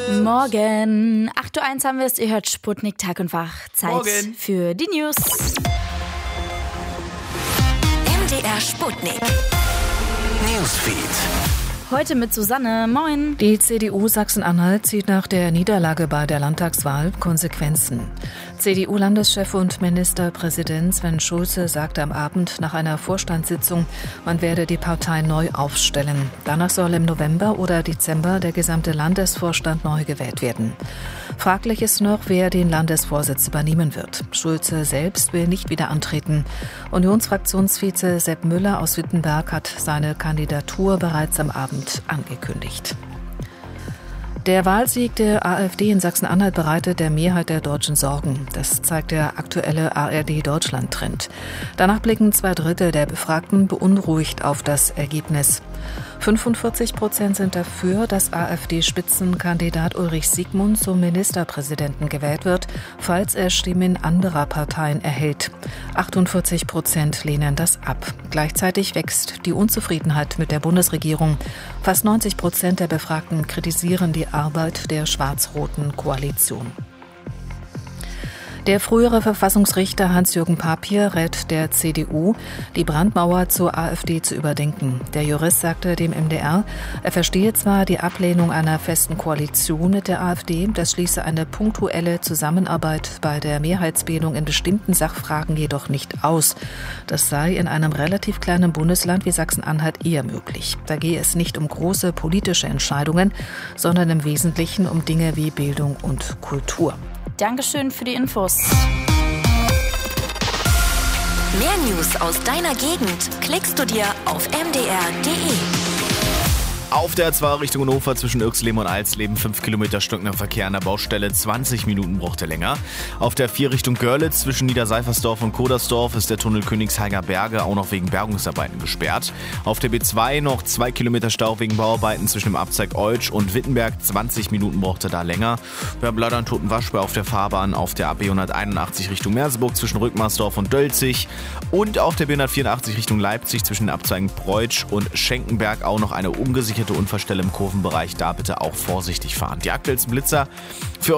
Morgen. 8:01 Uhr haben wir es. Ihr hört Sputnik Tag und Wach. Zeit für die News. MDR Sputnik. Newsfeed. Heute mit Susanne. Moin. Die CDU Sachsen-Anhalt zieht nach der Niederlage bei der Landtagswahl Konsequenzen. CDU-Landeschef und Ministerpräsident Sven Schulze sagte am Abend nach einer Vorstandssitzung, man werde die Partei neu aufstellen. Danach soll im November oder Dezember der gesamte Landesvorstand neu gewählt werden. Fraglich ist noch, wer den Landesvorsitz übernehmen wird. Schulze selbst will nicht wieder antreten. Unionsfraktionsvize Sepp Müller aus Wittenberg hat seine Kandidatur bereits am Abend angekündigt. Der Wahlsieg der AfD in Sachsen-Anhalt bereitet der Mehrheit der Deutschen Sorgen. Das zeigt der aktuelle ARD-Deutschland-Trend. Danach blicken 2/3 der Befragten beunruhigt auf das Ergebnis. 45% sind dafür, dass AfD-Spitzenkandidat Ulrich Siegmund zum Ministerpräsidenten gewählt wird, falls er Stimmen anderer Parteien erhält. 48% lehnen das ab. Gleichzeitig wächst die Unzufriedenheit mit der Bundesregierung. Fast 90% der Befragten kritisieren die Arbeit der schwarz-roten Koalition. Der frühere Verfassungsrichter Hans-Jürgen Papier rät der CDU, die Brandmauer zur AfD zu überdenken. Der Jurist sagte dem MDR, er verstehe zwar die Ablehnung einer festen Koalition mit der AfD, das schließe eine punktuelle Zusammenarbeit bei der Mehrheitsbildung in bestimmten Sachfragen jedoch nicht aus. Das sei in einem relativ kleinen Bundesland wie Sachsen-Anhalt eher möglich. Da gehe es nicht um große politische Entscheidungen, sondern im Wesentlichen um Dinge wie Bildung und Kultur. Dankeschön für die Infos. Mehr News aus deiner Gegend klickst du dir auf mdr.de. Auf der A2 Richtung Hannover zwischen Irxleben und Alsleben 5 Kilometer stockender Verkehr an der Baustelle, 20 Minuten braucht er länger. Auf der 4 Richtung Görlitz zwischen Niederseifersdorf und Kodersdorf ist der Tunnel Königshaiger Berge auch noch wegen Bergungsarbeiten gesperrt. Auf der B2 noch 2 Kilometer Stau wegen Bauarbeiten zwischen dem Abzweig Eutsch und Wittenberg, 20 Minuten braucht er da länger. Wir haben leider einen toten Waschbär auf der Fahrbahn auf der AB 181 Richtung Merseburg zwischen Rückmarsdorf und Dölzig und auf der B 184 Richtung Leipzig zwischen den Abzweigen Preutsch und Schenkenberg auch noch eine ungesicherte Unfallstelle im Kurvenbereich, da bitte auch vorsichtig fahren. Die aktuellsten Blitzer für